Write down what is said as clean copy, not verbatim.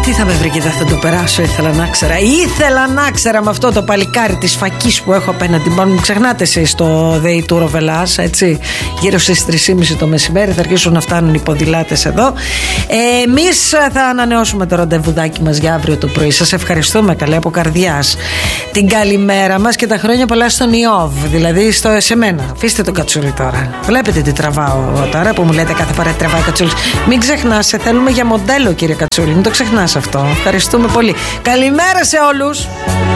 Τι θα με βρει και δεν θα το περάσω, ήθελα να ξέρα με αυτό το παλικάρι της φακής που έχω απέναντι. Μην ξεχνάτε εσείς το ΔΕΗ του Ροβελάς, έτσι. Γύρω στις 3.30 το μεσημέρι θα αρχίσουν να φτάνουν οι ποδηλάτες εδώ. Εμείς θα ανανεώσουμε το ραντεβουδάκι μας για αύριο το πρωί. Σας ευχαριστούμε καλή από καρδιάς. Την καλημέρα μας και τα χρόνια πολλά στον Ιώβ, δηλαδή σε μένα. Αφήστε τον Κατσούλη τώρα. Βλέπετε τι τραβάω τώρα που μου λέτε κάθε φορά τραβάει Κατσούλης. Μην ξεχνάς, σε θέλουμε για μοντέλο, κύριε Κατσούλη. Μην το ξεχνάς αυτό. Ευχαριστούμε πολύ. Καλημέρα σε όλους.